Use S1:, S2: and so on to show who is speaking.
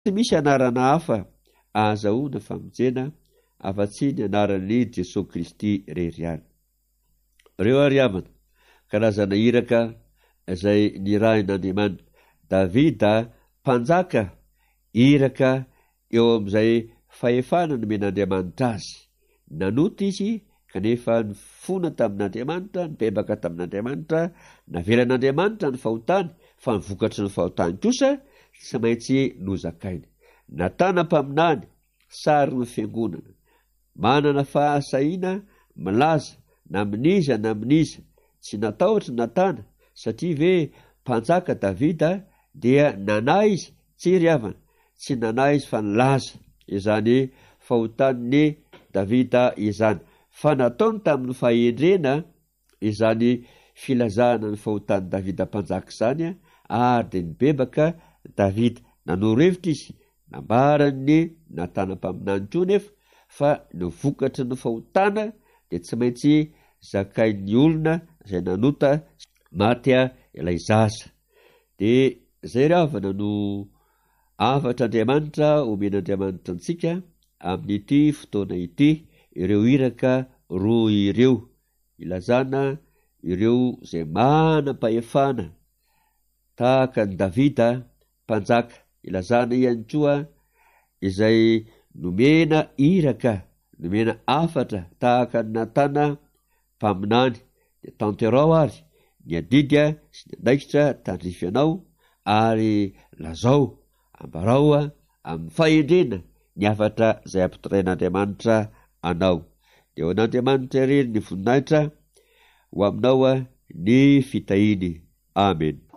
S1: Tsy misy anarana hafa ahazahoana famonjena afa-tsy ny anaran'i Jesosy Kristy rery ihany. Reo ary havana, karazana iraka izay nirahin'Andriamanitra. Davida mpanjaka, iraka eo amin'izay fahefana nomen'Andriamanitra azy. Nanota izy kanefa nifona tamin'Andriamanitra, nibebaka tamin'Andriamanitra, navelan'Andriamanitra ny fahotany, fa nivokatry ny fahotany kosa tsy maintsy nozakainy. Natana mpaminany, sary ny fiangonana, manana fahasahiana milaza na miniza na miniza, tsy natahotra natana, satria ve mpanjaka Davida dia nanay izy tsy ry havana, tsy nanay izy fa nilaza izany fahotan'ny Davida izany, fa nataony tamin'ny fahendrena izany filazahana ny fahotan'ny Davida mpanjaka izany, ary dia nibebaka Davida. Nanoro-hevitra izy, nambarany natana mpaminany koa nefa, fa nivokatry ny fahotana dia tsy maintsy zakain'ny olona izay nanota matya ilay zaza. Dia zay ry havana no afatr'Andriamanitra omen'Andriamanitra antsika amin'ity fotoana ity, ireo iraka roa ireo, ilazana ireo izay manam-pahefana tahaka ny Davida mpanjaka, ilazana ihany koa izay nomena iraka, nomena afatra tahaka ny natana mpaminany. Dia tanterao ary ny adidy sy ny andaikitra tandrify anao, ary lazao ambarao amin'ny fahendrena ny afatra izay ampitorain'Andriamanitra anao. Dia ho an'Andriamanitra irery ny voninahitra ho aminao ny fitahiny. Amen.